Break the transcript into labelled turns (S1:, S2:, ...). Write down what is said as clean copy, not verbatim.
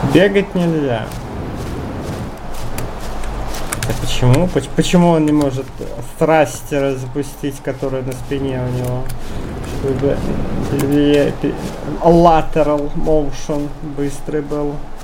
S1: Бегать нельзя. А почему? Почему он не может тhrustера запустить, который на спине у него? Чтобы lateral motion быстрый был.